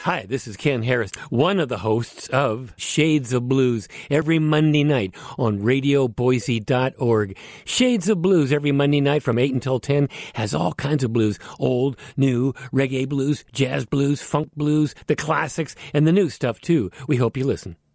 Hi, this is Ken Harris, one of the hosts of Shades of Blues, every Monday night on radioboise.org. Shades of Blues every Monday night from 8 until 10 has all kinds of blues, old, new, reggae blues, jazz blues, funk blues, the classics, and the new stuff too. We hope you listen.